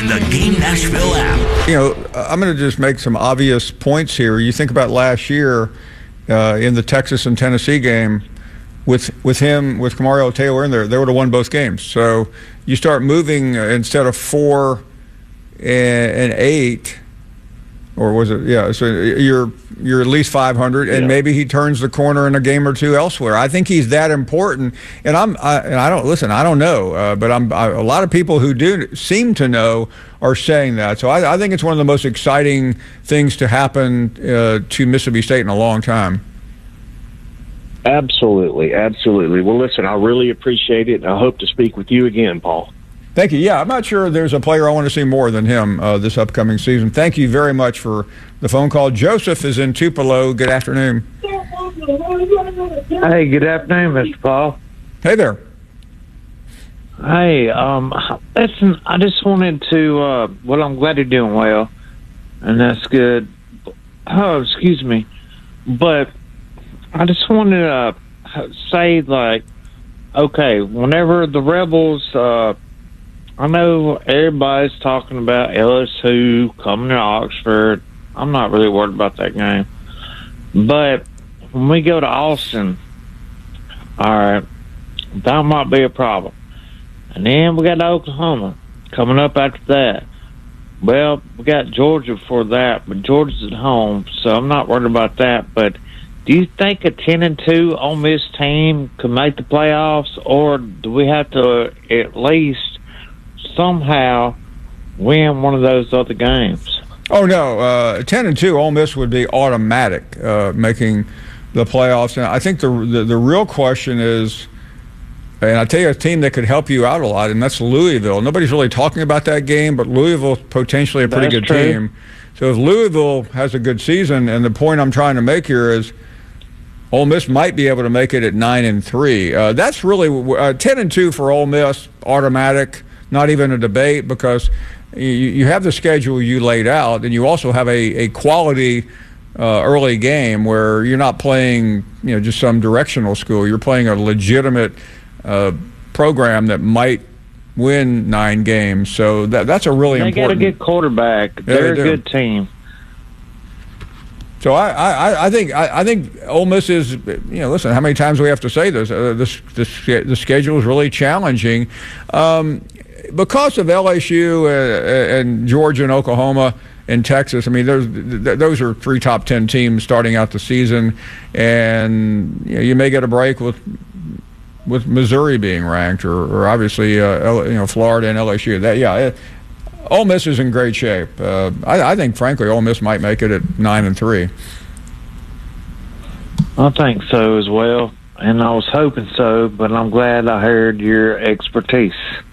and the Game Nashville app. You know, I'm going to just make some obvious points here. You think about last year in the Texas and Tennessee game, with Kamario Taylor in there, they would have won both games. So you start moving instead of 4 and 8, or was it? Yeah. So you're at least 500, and maybe he turns the corner in a game or two elsewhere. I think he's that important. And I don't know, but a lot of people who do seem to know are saying that. So I think it's one of the most exciting things to happen to Mississippi State in a long time. Absolutely, absolutely. Well, listen, I really appreciate it, and I hope to speak with you again, Paul. Thank you. Yeah, I'm not sure there's a player I want to see more than him this upcoming season. Thank you very much for the phone call. Joseph is in Tupelo. Good afternoon. Hey, good afternoon, Mr. Paul. Hey there. Hey, listen, I just wanted to, well, I'm glad you're doing well, and that's good. Oh, excuse me. But I just wanted to say, like, okay, whenever the Rebels, I know everybody's talking about LSU coming to Oxford. I'm not really worried about that game. But when we go to Austin, all right, that might be a problem. And then we got Oklahoma coming up after that. Well, we got Georgia for that, but Georgia's at home, so I'm not worried about that. But do you think a 10-2 Ole Miss team could make the playoffs, or do we have to at least somehow win one of those other games? Oh, no. 10-2, Ole Miss would be automatic making the playoffs. And I think the real question is, and I tell you a team that could help you out a lot, and that's Louisville. Nobody's really talking about that game, but Louisville's potentially a pretty good team. So if Louisville has a good season, and the point I'm trying to make here is Ole Miss might be able to make it at 9-3. That's really 10-2 for Ole Miss, automatic, not even a debate, because you have the schedule you laid out, and you also have a quality early game where you're not playing just some directional school. You're playing a legitimate program that might win 9 games. So that's a really important. They got a good quarterback. They're a good team. So I think Ole Miss is, listen, how many times do we have to say this? The schedule is really challenging because of LSU and Georgia and Oklahoma and Texas. I mean, those are 3 top 10 teams starting out the season, and you may get a break with Missouri being ranked, or obviously Florida and LSU. Ole Miss is in great shape. I think, frankly, Ole Miss might make it at 9-3. I think so as well, and I was hoping so, but I'm glad I heard your expertise.